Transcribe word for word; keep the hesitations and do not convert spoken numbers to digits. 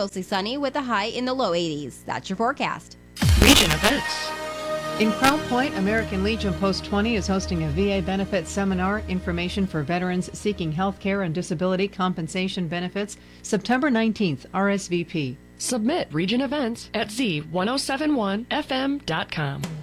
mostly sunny with a high in the low eighties. That's your forecast. Region events. In Crown Point, American Legion Post twenty is hosting a V A benefit seminar, information for veterans seeking health care and disability compensation benefits, September nineteenth, R S V P. Submit region events at z ten seventy-one f m dot com.